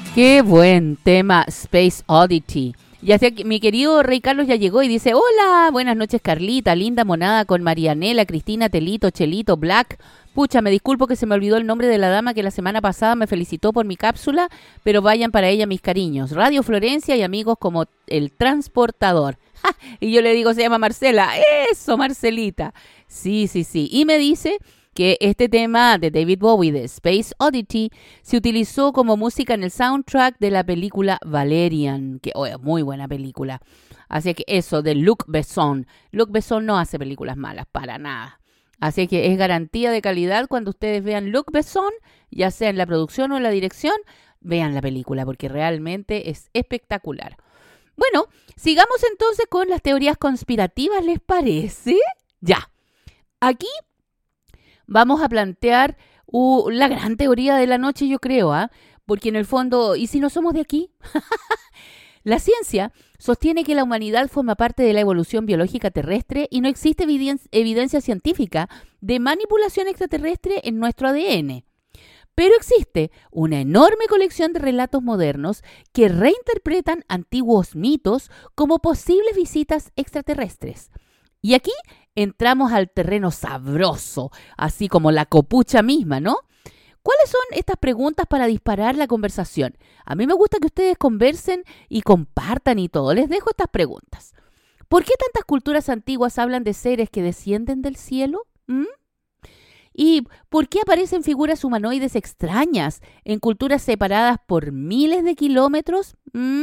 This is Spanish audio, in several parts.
Qué buen tema, Space Oddity. Ya sé que mi querido Rey Carlos ya llegó y dice, hola, buenas noches Carlita, linda monada con Marianela, Cristina, Telito, Chelito, Black. Pucha, me disculpo que se me olvidó el nombre de la dama que la semana pasada me felicitó por mi cápsula, pero vayan para ella mis cariños. Radio Florencia y amigos como El Transportador. ¡Ja! Y yo le digo, se llama Marcela. Eso, Marcelita. Sí. Y me dice que este tema de David Bowie de Space Oddity se utilizó como música en el soundtrack de la película Valerian, que es muy buena película. Así que eso, de Luc Besson. Luc Besson no hace películas malas, para nada. Así que es garantía de calidad cuando ustedes vean Luc Besson, ya sea en la producción o en la dirección, vean la película porque realmente es espectacular. Bueno, sigamos entonces con las teorías conspirativas, ¿les parece? Ya. Aquí vamos a plantear la gran teoría de la noche, yo creo, porque en el fondo, ¿y si no somos de aquí? La ciencia sostiene que la humanidad forma parte de la evolución biológica terrestre y no existe evidencia científica de manipulación extraterrestre en nuestro ADN. Pero existe una enorme colección de relatos modernos que reinterpretan antiguos mitos como posibles visitas extraterrestres. Y aquí entramos al terreno sabroso, así como la copucha misma, ¿no? ¿Cuáles son estas preguntas para disparar la conversación? A mí me gusta que ustedes conversen y compartan y todo. Les dejo estas preguntas. ¿Por qué tantas culturas antiguas hablan de seres que descienden del cielo? ¿Y por qué aparecen figuras humanoides extrañas en culturas separadas por miles de kilómetros?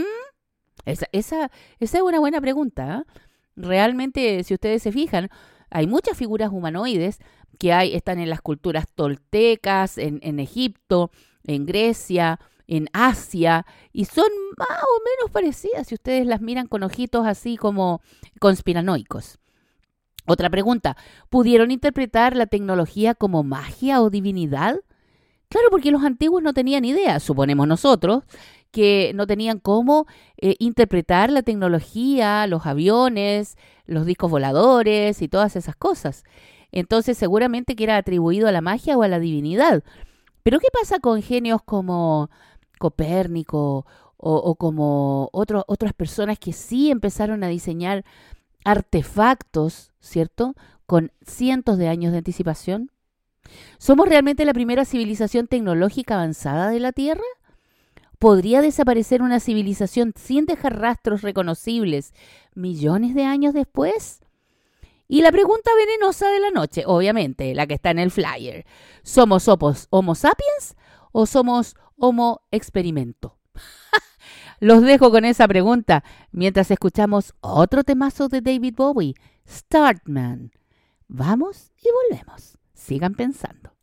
Esa es una buena pregunta, ¿eh? Realmente, si ustedes se fijan, hay muchas figuras humanoides que están en las culturas toltecas, en Egipto, en Grecia, en Asia, y son más o menos parecidas si ustedes las miran con ojitos así como conspiranoicos. Otra pregunta, ¿pudieron interpretar la tecnología como magia o divinidad? Claro, porque los antiguos no tenían idea, suponemos nosotros, que no tenían cómo interpretar la tecnología, los aviones, los discos voladores y todas esas cosas. Entonces seguramente que era atribuido a la magia o a la divinidad. Pero ¿qué pasa con genios como Copérnico o como otras personas que sí empezaron a diseñar artefactos, ¿cierto? Con cientos de años de anticipación. ¿Somos realmente la primera civilización tecnológica avanzada de la Tierra? ¿Podría desaparecer una civilización sin dejar rastros reconocibles millones de años después? Y la pregunta venenosa de la noche, obviamente, la que está en el flyer. ¿Somos Homo sapiens o somos Homo experimento? Los dejo con esa pregunta mientras escuchamos otro temazo de David Bowie, Startman. Vamos y volvemos. Sigan pensando.